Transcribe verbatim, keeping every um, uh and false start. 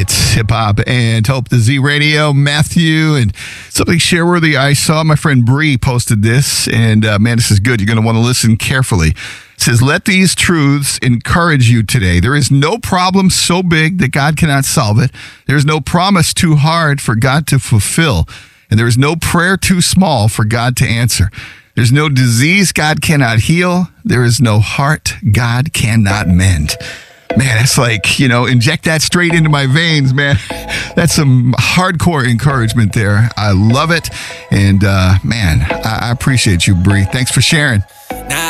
It's hip hop and Hope the Z Radio, Matthew, and something share-worthy. I saw my friend Bree posted this, and uh, man, this is good. You're going to want to listen carefully. It says, let these truths encourage you today. There is no problem so big that God cannot solve it. There is no promise too hard for God to fulfill, and there is no prayer too small for God to answer. There's no disease God cannot heal. There is no heart God cannot mend. Man, it's like, you know, inject that straight into my veins, man. That's some hardcore encouragement there. I love it. And, uh, man, I, I appreciate you, Bree. Thanks for sharing.